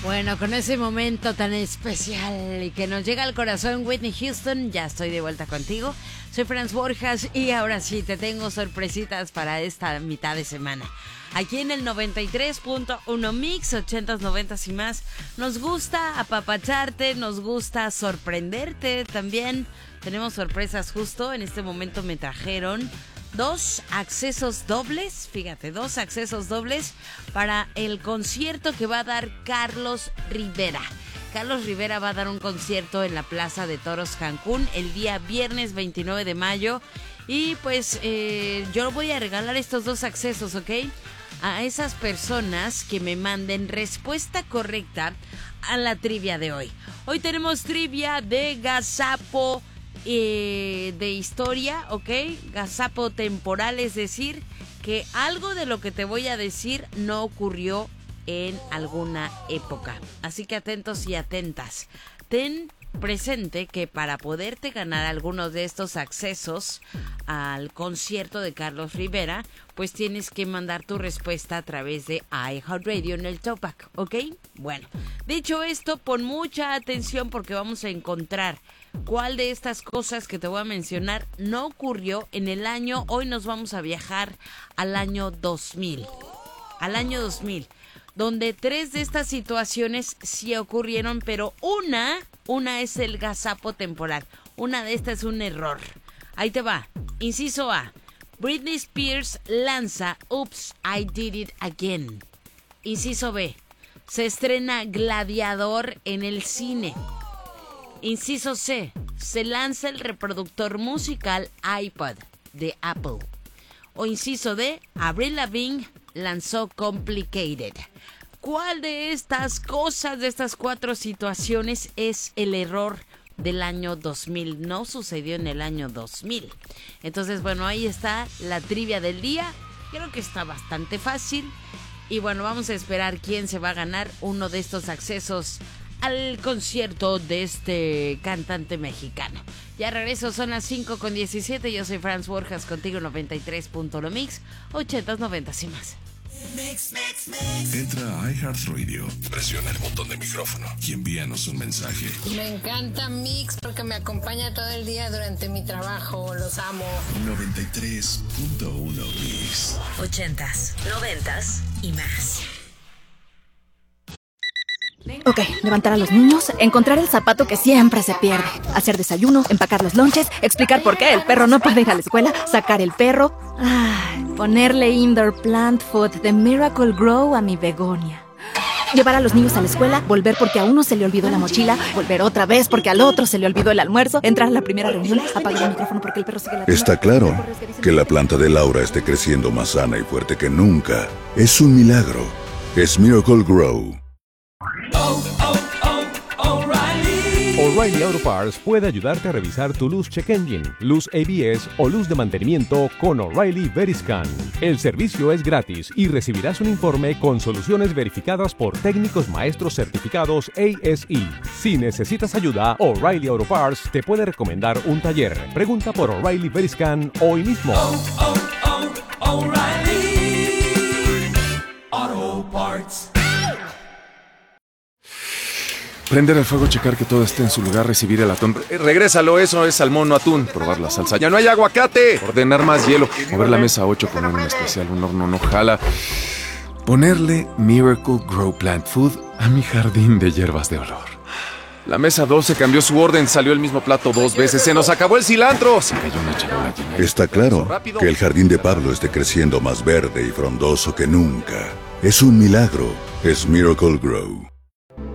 Bueno, con ese momento tan especial y que nos llega al corazón, Whitney Houston, ya estoy de vuelta contigo. Soy Franz Borjas y ahora sí te tengo sorpresitas para esta mitad de semana. Aquí en el 93.1 Mix, 80s, 90s y más. Nos gusta apapacharte, nos gusta sorprenderte también. Tenemos sorpresas justo, en este momento me trajeron 2 accesos dobles, fíjate, 2 accesos dobles para el concierto que va a dar Carlos Rivera. Carlos Rivera va a dar un concierto en la Plaza de Toros Cancún el día viernes 29 de mayo. Y pues yo voy a regalar estos 2 accesos, ¿ok? A esas personas que me manden respuesta correcta a la trivia de hoy. Hoy tenemos trivia de gazapo de historia, ¿ok? Gazapo temporal, es decir, que algo de lo que te voy a decir no ocurrió en alguna época. Así que atentos y atentas. Ten presente que para poderte ganar algunos de estos accesos al concierto de Carlos Rivera, pues tienes que mandar tu respuesta a través de iHeartRadio en el Talkback, ¿ok? Bueno, dicho esto, pon mucha atención porque vamos a encontrar cuál de estas cosas que te voy a mencionar no ocurrió en el año. Hoy nos vamos a viajar al año 2000. Al año 2000. Donde 3 de estas situaciones sí ocurrieron, pero una es el gazapo temporal. Una de estas es un error. Ahí te va. Inciso A. Britney Spears lanza Oops, I Did It Again. Inciso B. Se estrena Gladiador en el cine. Inciso C. Se lanza el reproductor musical iPod de Apple. O inciso D. Avril Lavigne lanzó Complicated. ¿Cuál de estas cosas, de estas 4 situaciones es el error del año 2000? No sucedió en el año 2000. Entonces, bueno, ahí está la trivia del día. Creo que está bastante fácil. Y bueno, vamos a esperar quién se va a ganar uno de estos accesos al concierto de este cantante mexicano. Ya regreso, son las 5:17. Yo soy Franz Borjas, contigo 93.1 Mix, 80s, 90s y más. Entra a iHeartRadio, presiona el botón de micrófono y envíanos un mensaje. Me encanta Mix porque me acompaña todo el día durante mi trabajo. Los amo. 93.1 Mix. 80s, 90s y más. Ok, levantar a los niños, encontrar el zapato que siempre se pierde, hacer desayuno, empacar los lonches, explicar por qué el perro no puede ir a la escuela, sacar el perro, ponerle indoor plant food de Miracle Grow a mi begonia. Llevar a los niños a la escuela, volver porque a uno se le olvidó la mochila, volver otra vez porque al otro se le olvidó el almuerzo, entrar a la primera reunión, apagar el micrófono porque el perro sigue latiendo. Está claro que la planta de Laura esté creciendo más sana y fuerte que nunca. Es un milagro. Es Miracle Grow. O'Reilly Auto Parts puede ayudarte a revisar tu luz check engine, luz ABS o luz de mantenimiento con O'Reilly Veriscan. El servicio es gratis y recibirás un informe con soluciones verificadas por técnicos maestros certificados ASE. Si necesitas ayuda, O'Reilly Auto Parts te puede recomendar un taller. Pregunta por O'Reilly Veriscan hoy mismo. O'Reilly Auto Parts. Prender el fuego, checar que todo esté en su lugar, recibir el atún. Regrésalo, eso es salmón, no atún. Probar la salsa. ¡Ya no hay aguacate! Ordenar más hielo. Mover la mesa 8 con un especial, un horno no jala. Ponerle Miracle Grow Plant Food a mi jardín de hierbas de olor. La mesa 12 cambió su orden, salió el mismo plato 2 veces. ¡Se nos acabó el cilantro! Se cayó una charola llena. Está claro que el jardín de Pablo esté creciendo más verde y frondoso que nunca. Es un milagro. Es Miracle Grow.